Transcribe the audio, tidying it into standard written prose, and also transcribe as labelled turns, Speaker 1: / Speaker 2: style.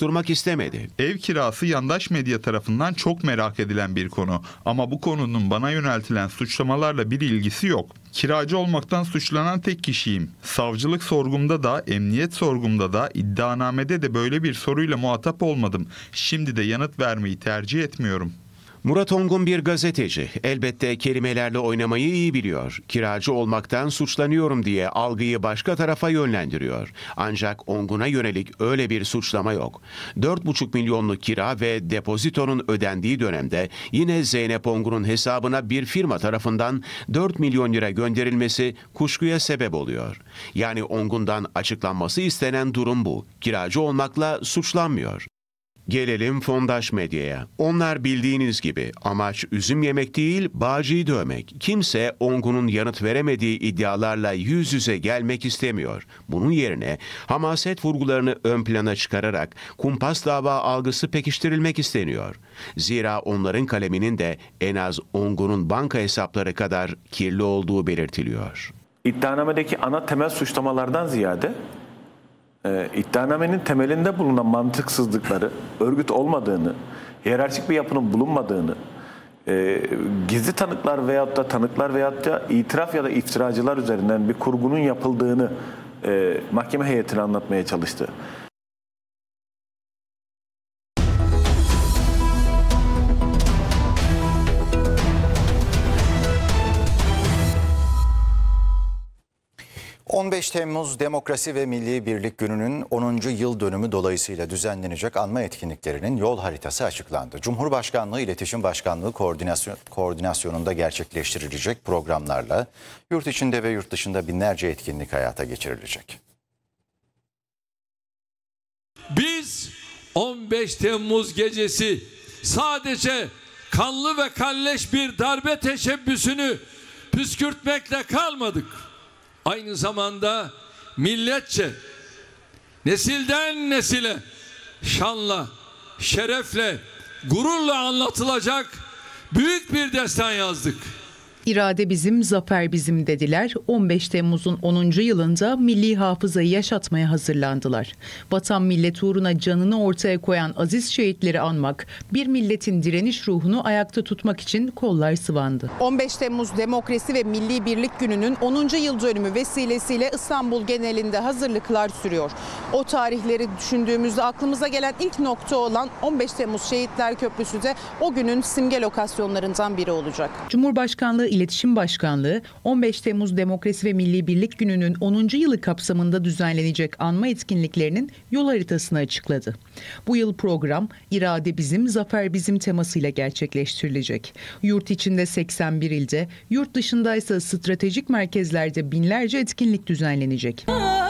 Speaker 1: konuşturmak istemedi.
Speaker 2: Ev kirası yandaş medya tarafından çok merak edilen bir konu. Ama bu konunun bana yöneltilen suçlamalarla bir ilgisi yok. Kiracı olmaktan suçlanan tek kişiyim. Savcılık sorgumda da, emniyet sorgumda da, iddianamede de böyle bir soruyla muhatap olmadım. Şimdi de yanıt vermeyi tercih etmiyorum.
Speaker 1: Murat Ongun bir gazeteci. Elbette kelimelerle oynamayı iyi biliyor. Kiracı olmaktan suçlanıyorum diye algıyı başka tarafa yönlendiriyor. Ancak Ongun'a yönelik öyle bir suçlama yok. 4,5 milyonluk kira ve depozitonun ödendiği dönemde yine Zeynep Ongun'un hesabına bir firma tarafından 4 milyon lira gönderilmesi kuşkuya sebep oluyor. Yani Ongun'dan açıklanması istenen durum bu. Kiracı olmakla suçlanmıyor. Gelelim fondaş medyaya. Onlar bildiğiniz gibi amaç üzüm yemek değil, bağcıyı dövmek. Kimse Ongun'un yanıt veremediği iddialarla yüz yüze gelmek istemiyor. Bunun yerine hamaset vurgularını ön plana çıkararak kumpas dava algısı pekiştirilmek isteniyor. Zira onların kaleminin de en az Ongun'un banka hesapları kadar kirli olduğu belirtiliyor.
Speaker 3: İddianamedeki ana temel suçlamalardan ziyade iddianamenin temelinde bulunan mantıksızlıkları, örgüt olmadığını, hiyerarşik bir yapının bulunmadığını, gizli tanıklar veyahut da itiraf ya da iftiracılar üzerinden bir kurgunun yapıldığını mahkeme heyetine anlatmaya çalıştı.
Speaker 4: 15 Temmuz Demokrasi ve Milli Birlik Günü'nün 10. yıl dönümü dolayısıyla düzenlenecek anma etkinliklerinin yol haritası açıklandı. Cumhurbaşkanlığı İletişim Başkanlığı koordinasyonunda gerçekleştirilecek programlarla yurt içinde ve yurt dışında binlerce etkinlik hayata geçirilecek.
Speaker 5: Biz 15 Temmuz gecesi sadece kanlı ve kalleş bir darbe teşebbüsünü püskürtmekle kalmadık. Aynı zamanda milletçe, nesilden nesile şanla, şerefle, gururla anlatılacak büyük bir destan yazdık.
Speaker 6: İrade bizim, zafer bizim dediler. 15 Temmuz'un 10. yılında milli hafızayı yaşatmaya hazırlandılar. Vatan millet uğruna canını ortaya koyan aziz şehitleri anmak, bir milletin direniş ruhunu ayakta tutmak için kollar sıvandı.
Speaker 7: 15 Temmuz Demokrasi ve Milli Birlik Günü'nün 10. yıl dönümü vesilesiyle İstanbul genelinde hazırlıklar sürüyor. O tarihleri düşündüğümüzde aklımıza gelen ilk nokta olan 15 Temmuz Şehitler Köprüsü de o günün simge lokasyonlarından biri olacak.
Speaker 6: Cumhurbaşkanlığı İletişim Başkanlığı 15 Temmuz Demokrasi ve Milli Birlik Günü'nün 10. yılı kapsamında düzenlenecek anma etkinliklerinin yol haritasını açıkladı. Bu yıl program "İrade bizim, zafer bizim" temasıyla gerçekleştirilecek. Yurt içinde 81 ilde, yurt dışında ise stratejik merkezlerde binlerce etkinlik düzenlenecek.